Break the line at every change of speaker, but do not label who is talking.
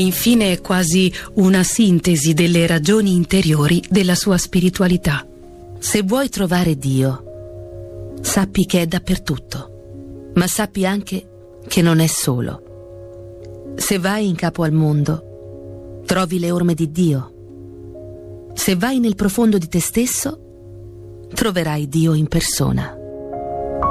infine è quasi una sintesi delle ragioni interiori della sua spiritualità.
Se vuoi trovare Dio, sappi che è dappertutto, ma sappi anche che non è solo. Se vai in capo al mondo, trovi le orme di Dio. Se vai nel profondo di te stesso, troverai Dio in persona.